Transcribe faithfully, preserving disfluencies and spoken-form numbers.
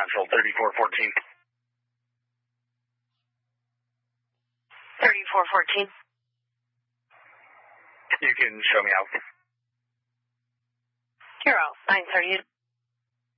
Central, thirty-four fourteen. thirty-four fourteen. You can show me out. You're out. nine thirty.